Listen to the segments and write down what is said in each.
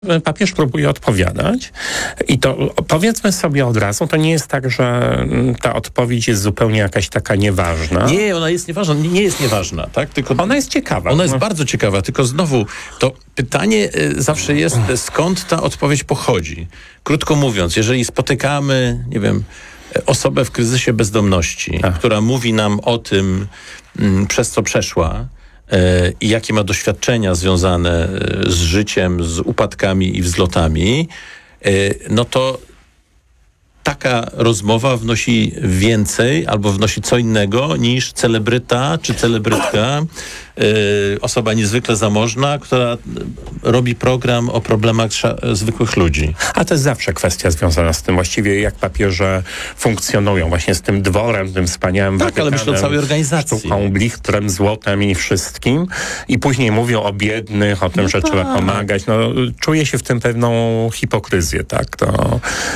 Papież próbuje odpowiadać i to powiedzmy sobie od razu, to nie jest tak, że ta odpowiedź jest zupełnie jakaś taka nieważna. Nie, ona jest nieważna, nie jest nieważna, tak? Tylko ona jest ciekawa. Ona jest bardzo ciekawa, tylko znowu to pytanie zawsze jest, skąd ta odpowiedź pochodzi. Krótko mówiąc, jeżeli spotykamy, nie wiem, osobę w kryzysie bezdomności, która mówi nam o tym, przez co przeszła, i jakie ma doświadczenia związane z życiem, z upadkami i wzlotami, no to taka rozmowa wnosi więcej albo wnosi co innego niż celebryta czy celebrytka, osoba niezwykle zamożna, która robi program o problemach zwykłych ludzi. A to jest zawsze kwestia związana z tym właściwie, jak papieże funkcjonują. Właśnie z tym dworem, tym wspaniałym ale myślę o całej organizacji. Sztuką, blichtrem, złotem i wszystkim. I później mówią o biednych, o tym, że trzeba pomagać. No, czuję się w tym pewną hipokryzję, tak? To,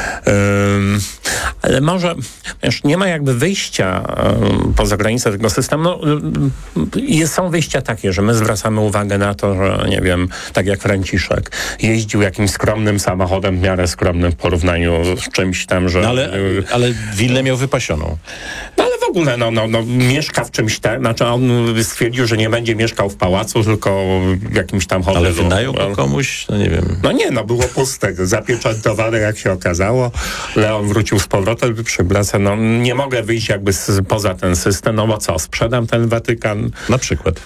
ale może, wiesz, nie ma jakby wyjścia poza granicę tego systemu. No, są wyjścia takie, że my zwracamy uwagę na to, że nie wiem, tak jak Franciszek, jeździł jakimś skromnym samochodem, w miarę skromnym w porównaniu z czymś tam, że... No ale willę miał wypasioną. No ale w ogóle, mieszka w czymś tam, znaczy on stwierdził, że nie będzie mieszkał w pałacu, tylko w jakimś tam hotelu. Ale wynajął go komuś? No nie wiem. No nie, było puste, zapieczętowane, jak się okazało. Leon wrócił z powrotem, przywraca, nie mogę wyjść jakby poza ten system, bo co, sprzedam ten Watykan? Na przykład.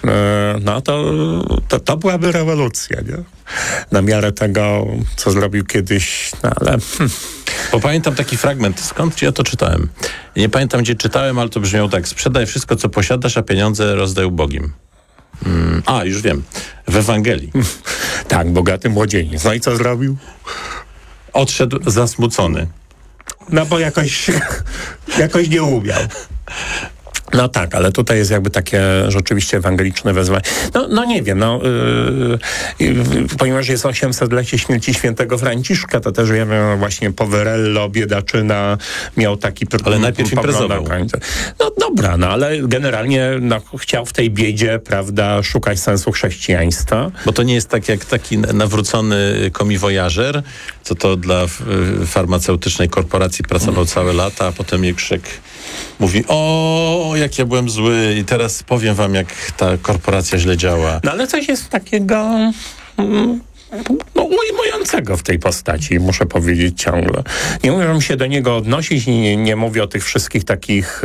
To byłaby rewolucja, nie? Na miarę tego, co zrobił kiedyś, ale... Bo pamiętam taki fragment, skąd ja to czytałem? Nie pamiętam, gdzie czytałem, ale to brzmiało tak: sprzedaj wszystko, co posiadasz, a pieniądze rozdaj ubogim. Już wiem. W Ewangelii. Tak, bogaty młodzieniec. No i co zrobił? Odszedł zasmucony. No bo jakoś nie umiał. No tak, ale tutaj jest jakby takie rzeczywiście ewangeliczne wezwanie. No nie wiem, ponieważ jest 800-lecie śmierci świętego Franciszka, to też wiemy, właśnie Poverello, biedaczyna, miał taki... Ale najpierw imprezował. No dobra, ale generalnie chciał w tej biedzie, prawda, szukać sensu chrześcijaństwa. Bo to nie jest tak jak taki nawrócony komiwojażer, co to dla farmaceutycznej korporacji pracował całe lata, a potem Jekrzyk mówi: jak ja byłem zły i teraz powiem wam, jak ta korporacja źle działa. No ale coś jest takiego... ujmującego w tej postaci, muszę powiedzieć ciągle. Nie umiem się do niego odnosić i nie mówię o tych wszystkich takich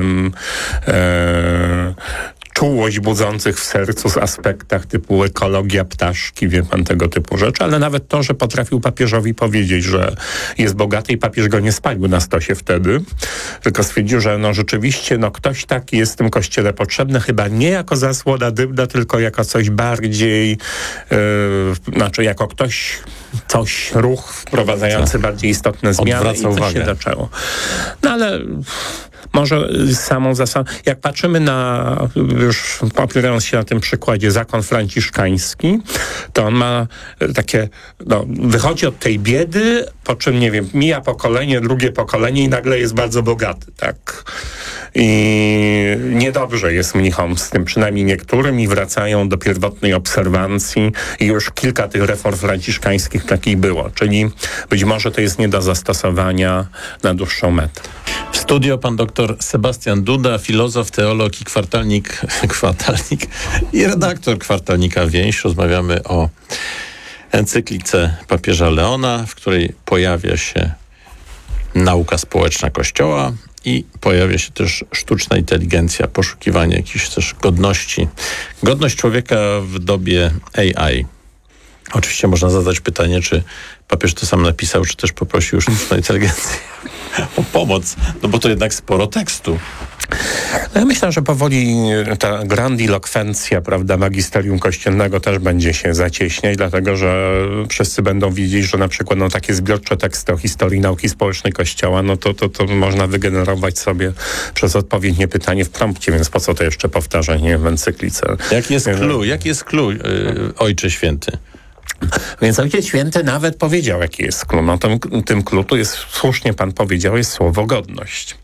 czułość budzących w sercu z aspektach typu ekologia ptaszki, wie pan, tego typu rzeczy, ale nawet to, że potrafił papieżowi powiedzieć, że jest bogaty i papież go nie spalił na stosie wtedy, tylko stwierdził, że rzeczywiście ktoś taki jest w tym kościele potrzebny, chyba nie jako zasłona dymna, tylko jako coś bardziej, jako ruch wprowadzający bardziej istotne zmiany. Odwraca uwagę. Się zaczęło. No ale może samą zasadą, jak patrzymy już opierając się na tym przykładzie, zakon franciszkański, to on ma takie, wychodzi od tej biedy, po czym, nie wiem, mija pokolenie, drugie pokolenie i nagle jest bardzo bogaty, tak? I niedobrze jest mnichom z tym, przynajmniej niektórym, i wracają do pierwotnej obserwancji i już kilka tych reform franciszkańskich takich było, czyli być może to jest nie do zastosowania na dłuższą metę. W studio pan doktor Sebastian Duda, filozof, teolog i kwartalnik i redaktor kwartalnika Więź. Rozmawiamy o encyklice papieża Leona, w której pojawia się nauka społeczna Kościoła i pojawia się też sztuczna inteligencja, poszukiwanie jakiejś też godności. Godność człowieka w dobie AI. Oczywiście można zadać pytanie, czy papież to sam napisał, czy też poprosił sztuczną inteligencję o pomoc, bo to jednak sporo tekstu. Ja myślę, że powoli ta grandilokwencja, prawda, magisterium kościelnego też będzie się zacieśniać, dlatego że wszyscy będą widzieć, że na przykład takie zbiorcze teksty o historii nauki społecznej Kościoła, to można wygenerować sobie przez odpowiednie pytanie w prompcie, więc po co to jeszcze powtarzać, w encyklice. Jaki jest clue, Ojcze Święty? Więc Ojciec Święty nawet powiedział, jaki jest clue. Tym clue to jest, słusznie pan powiedział, jest słowo godność.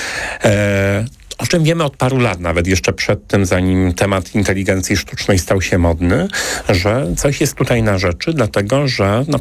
O czym wiemy od paru lat, nawet jeszcze przed tym, zanim temat inteligencji sztucznej stał się modny, że coś jest tutaj na rzeczy, dlatego że